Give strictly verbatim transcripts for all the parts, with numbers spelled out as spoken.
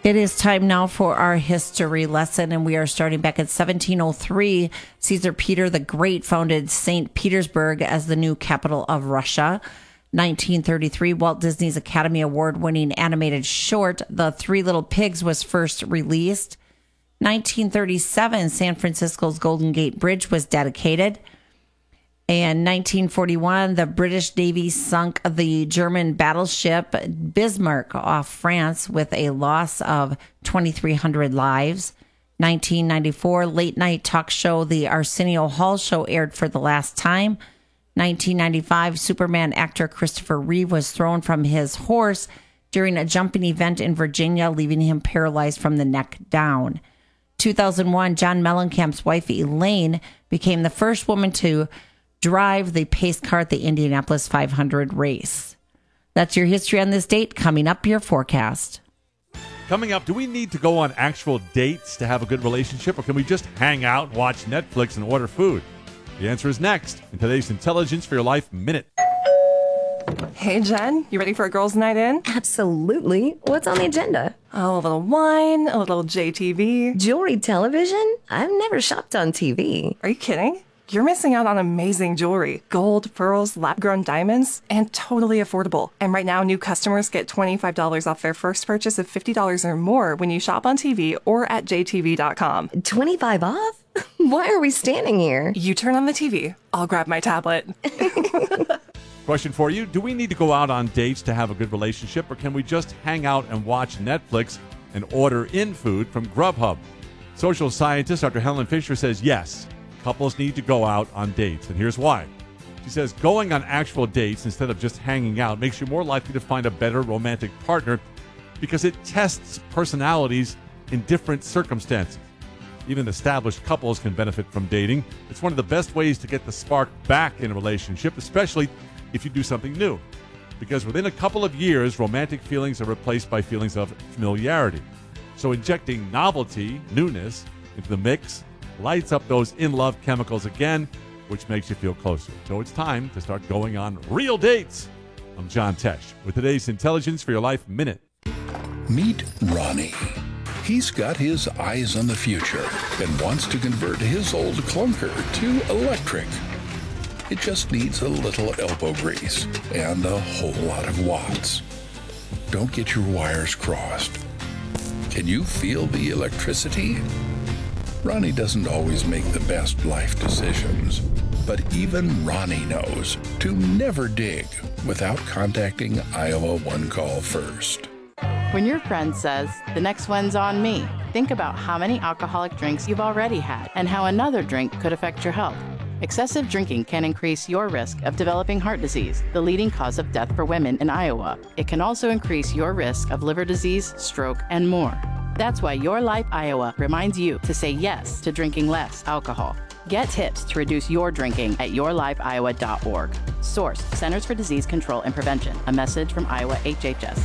It is time now for our history lesson, and we are starting back at seventeen oh three. Caesar Peter the Great founded Saint Petersburg as the new capital of Russia. nineteen thirty-three, Walt Disney's Academy Award-winning animated short, The Three Little Pigs, was first released. nineteen thirty-seven, San Francisco's Golden Gate Bridge was dedicated. And nineteen forty-one, the British Navy sunk the German battleship Bismarck off France with a loss of twenty-three hundred lives. nineteen ninety-four, late-night talk show The Arsenio Hall Show aired for the last time. nineteen ninety-five, Superman actor Christopher Reeve was thrown from his horse during a jumping event in Virginia, leaving him paralyzed from the neck down. two thousand one, John Mellencamp's wife Elaine became the first woman to drive the pace car at the Indianapolis five hundred race. That's your history on this date. Coming up, your forecast. Coming up, do we need to go on actual dates to have a good relationship, or can we just hang out, and watch Netflix, and order food? The answer is next in today's Intelligence for Your Life Minute. Hey, Jen, you ready for a girls' night in? Absolutely. What's on the agenda? Oh, a little wine, a little J T V. Jewelry television? I've never shopped on T V. Are you kidding? You're missing out on amazing jewelry. Gold, pearls, lab-grown diamonds, and totally affordable. And right now, new customers get twenty-five dollars off their first purchase of fifty dollars or more when you shop on T V or at J T V dot com. twenty-five off? Why are we standing here? You turn on the T V. I'll grab my tablet. Question for you. Do we need to go out on dates to have a good relationship, or can we just hang out and watch Netflix and order in food from Grubhub? Social scientist Doctor Helen Fisher says yes. Couples need to go out on dates, and here's why. She says going on actual dates instead of just hanging out makes you more likely to find a better romantic partner because it tests personalities in different circumstances. Even established couples can benefit from dating. It's one of the best ways to get the spark back in a relationship, especially if you do something new. Because within a couple of years, romantic feelings are replaced by feelings of familiarity. So injecting novelty, newness, into the mix lights up those in-love chemicals again, which makes you feel closer. So it's time to start going on real dates. I'm John Tesh with today's Intelligence for Your Life Minute. Meet Ronnie. He's got his eyes on the future and wants to convert his old clunker to electric. It just needs a little elbow grease and a whole lot of watts. Don't get your wires crossed. Can you feel the electricity? Ronnie doesn't always make the best life decisions, but even Ronnie knows to never dig without contacting Iowa One Call first. When your friend says, the next one's on me, think about how many alcoholic drinks you've already had and how another drink could affect your health. Excessive drinking can increase your risk of developing heart disease, the leading cause of death for women in Iowa. It can also increase your risk of liver disease, stroke, and more. That's why Your Life Iowa reminds you to say yes to drinking less alcohol. Get tips to reduce your drinking at your life iowa dot org. Source, Centers for Disease Control and Prevention. A message from Iowa H H S.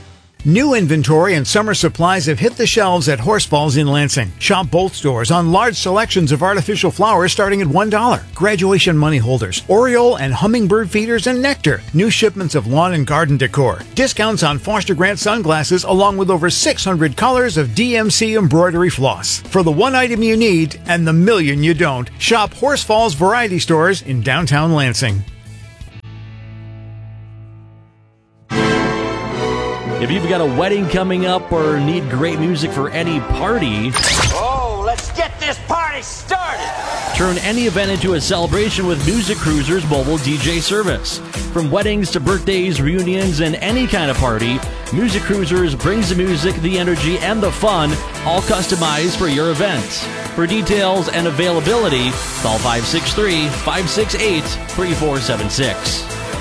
New inventory and summer supplies have hit the shelves at Horse Falls in Lansing. Shop both stores on large selections of artificial flowers starting at one dollar. Graduation money holders, Oriole and hummingbird feeders, and nectar. New shipments of lawn and garden decor. Discounts on Foster Grant sunglasses along with over six hundred colors of D M C embroidery floss. For the one item you need and the million you don't, shop Horse Falls Variety Stores in downtown Lansing. If you've got a wedding coming up or need great music for any party, oh, let's get this party started! Turn any event into a celebration with Music Cruiser's mobile D J service. From weddings to birthdays, reunions, and any kind of party, Music Cruisers brings the music, the energy, and the fun, all customized for your event. For details and availability, call five six three, five six eight, three four seven six.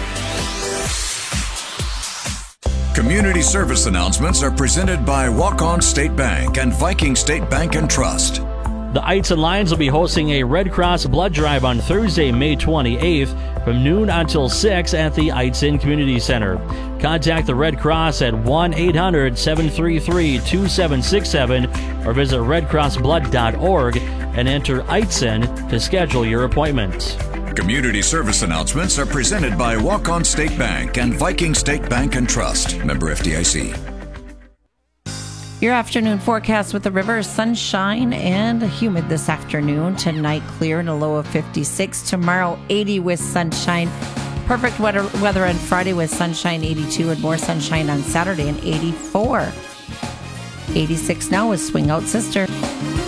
Community service announcements are presented by Walk-On State Bank and Viking State Bank and Trust. The Eitzen Lions will be hosting a Red Cross blood drive on Thursday, May twenty-eighth from noon until six at the Eitzen Community Center. Contact the Red Cross at one eight hundred, seven three three, two seven six seven or visit red cross blood dot org and enter Eitzen to schedule your appointment. Community service announcements are presented by Walk-On State Bank and Viking State Bank and Trust. Member F D I C. Your afternoon forecast with the river, sunshine and humid this afternoon. Tonight, clear and a low of fifty-six. Tomorrow, eighty with sunshine. Perfect weather, weather on Friday with sunshine, eighty-two, and more sunshine on Saturday and eighty-four. eighty-six now with Swing Out Sister.